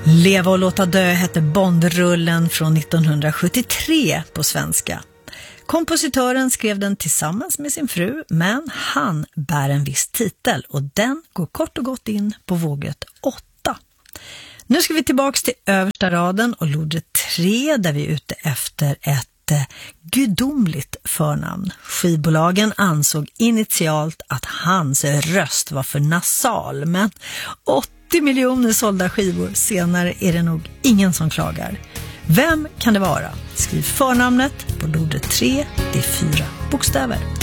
Leva och låta dö hette Bondrullen från 1973 på svenska. Kompositören skrev den tillsammans med sin fru, men han bär en viss titel och den går kort och gott in på våget 8. Nu ska vi tillbaka till översta raden och lodret 3 där vi är ute efter ett gudomligt förnamn. Skivbolagen ansåg initialt att hans röst var för nasal, men 80 miljoner sålda skivor senare är det nog ingen som klagar. Vem kan det vara? Skriv förnamnet på lodret 3, det är 4 bokstäver.